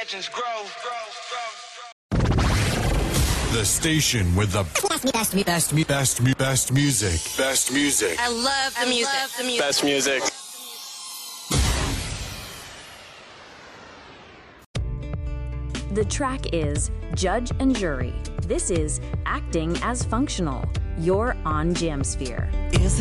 legends grow. The station with the best music. Best music. I love the music. Best music. The track is Judge and Jury. This is Acting as Functional. You're on Jamsphere. Is